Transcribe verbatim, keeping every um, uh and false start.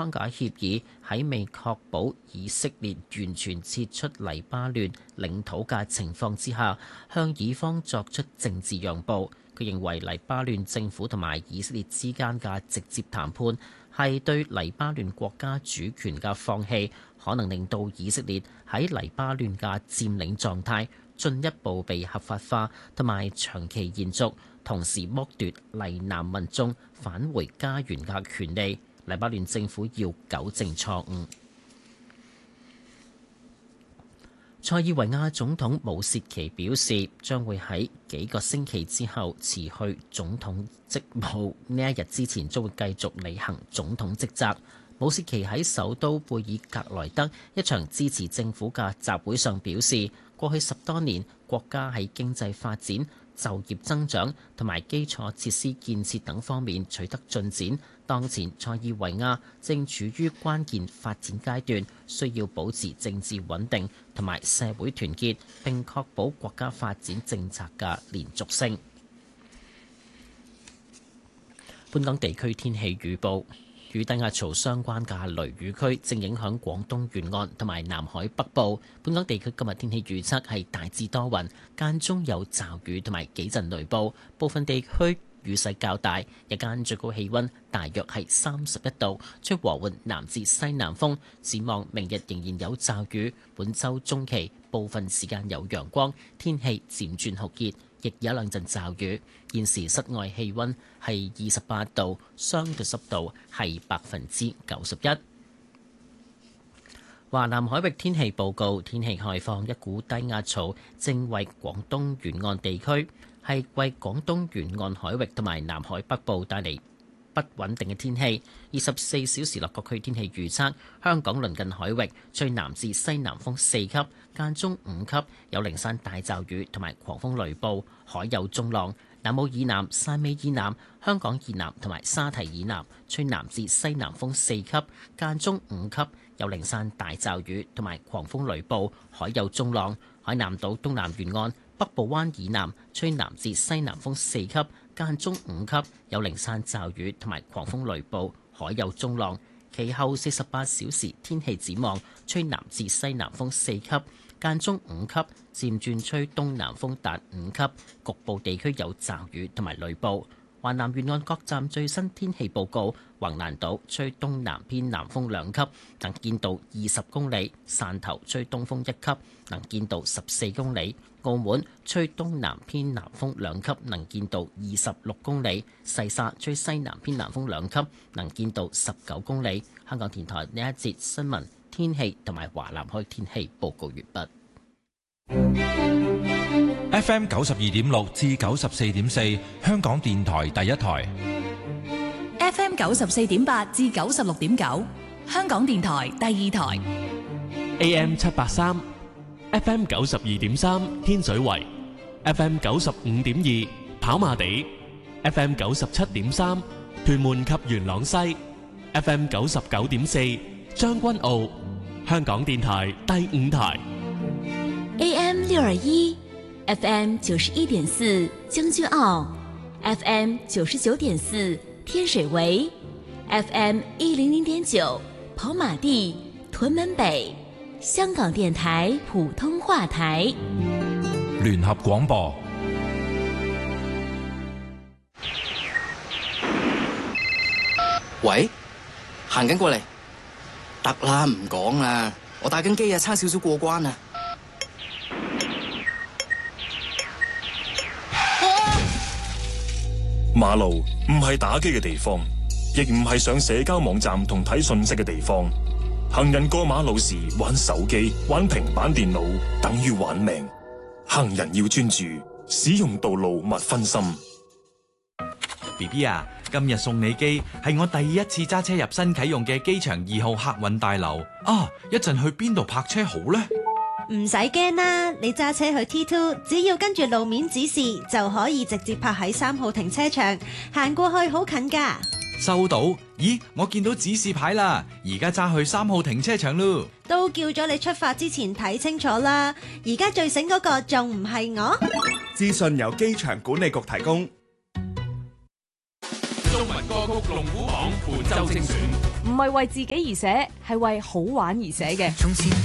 框架協議喺未確保以色列完全撤出黎巴嫩領土嘅情況之下，向以方作出政治讓步。佢認為黎巴嫩政府同埋以色列之間嘅直接談判係對黎巴嫩國家主權嘅放棄，可能令到以色列喺黎巴嫩嘅佔領狀態進一步被合法化同埋長期延續，同時剝奪黎南民眾返回家園嘅權利。黎巴嫩政府要糾正錯誤。塞爾維亞總統武切奇表示，將會喺幾個星期之後辭去總統職務，呢一日之前將會繼續履行總統職責。武切奇喺首都貝爾格萊德一場支持政府嘅集會上表示，過去十多年國家喺經濟發展、就業增長同埋基礎設施建設等方面取得進展。當前塞爾維亞正處於關鍵發展階段，需要保持政治穩定同埋社會團結，並確保國家發展政策嘅連續性。本港地區天氣預報。與低壓槽相關嘅雷雨區正影響廣東沿岸同埋南海北部。本港地區今日天氣預測係大致多雲，間中有驟雨同埋幾陣雷暴，部分地區雨勢較大。日間最高氣溫大約係三十一度，吹和緩南至西南風。展望明日仍然有驟雨，本週中期部分時間有陽光，天氣漸轉酷熱，亦有兩陣驟雨。現時室外氣溫係二十八度，相對濕度係百分之九十一。華南海域天氣報告，天氣概況，一股低壓槽正為廣東沿岸地區係為廣東沿岸海域同埋南海北部帶嚟不穩定嘅天氣。二十四小時內各區天氣預測：香港鄰近海域吹南至西南風四級，間中五級，有零散大驟雨同埋狂風雷暴，海有中浪。南澳以南、汕尾以南、香港以南同埋沙堤以南吹南至西南風四級，間中五級，有零散大驟雨同埋狂風雷暴，海有中浪。海南島東南沿岸、北部灣以南吹南至西南風四級，間中五級，有零散驟雨同埋狂風雷暴，海有中浪。其後四十八小時天氣展望，吹南至西南風四級，間中五級，漸轉吹東南風達五級，局部地區有驟雨同埋雷暴。華南沿岸各站最新天氣報告：橫瀾島吹東南偏南風兩級，能見度二十公里；汕頭吹東風一級，能見度十四公里；澳門吹東南偏南風兩級，能見度二十六公里；西沙吹西南偏南風兩級，能見度十九公里。香港電台呢一節新聞天氣同埋華南海天氣報告完畢。 F M 九十二點六至九十四點四，香港電台第一台。 F M 九十四點八至九十六點九，香港電台第二台。 A M 七八三，F M 九十二點三，天水圍；F M 九十五點二，跑馬地；F M 九十七點三，屯門及元朗西；F M 九十九點四，將軍澳。香港電台第五台。 A M 六二一，F M 九十一點四，將軍澳；F M 九十九點四，天水圍；F M 一零零點九，跑馬地、屯門北。香港電台普通話台。 聯合廣播。 喂，行緊過嚟，得啦，唔講啦，我打緊機啊，差少少過關啊。 馬路唔係打機嘅地方，亦唔係上社交網站同睇信息嘅地方。行人過馬路時玩手機、玩平板電腦，等於玩命。行人要專注，使用道路勿分心。 B B 啊，今日送你機係我第一次揸車入新啟用嘅機場二號客運大樓啊！一陣去邊度泊車好呢？ 唔使驚啦，你揸車去 T 二，只要跟住路面指示就可以直接泊喺三號停車場，行過去好近噶。 收到。咦，我見到指示牌啦，而家揸去三號停車場咯。 都叫咗你出發之前睇清楚啦，而家最醒嗰個仲唔係我？ 資訊由機場管理局提供。 中文歌曲龍虎榜本周精選。 唔係為自己而寫，係為好玩而寫嘅。